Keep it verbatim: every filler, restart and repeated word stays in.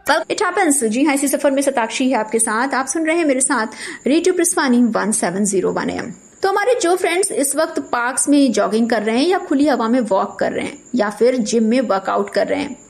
Well it happens. जी हाँ, इसी सफर में सताक्षी है आपके साथ। आप सुन रहे हैं मेरे साथ radio प्रस्थानी one seven zero one M. तो हमारे जो फ्रेंड्स इस वक्त पार्क्स में जॉगिंग कर रहे हैं या खुली हवा में वॉक कर रहे हैं या फिर जिम में वर्कआउट कर रहे हैं,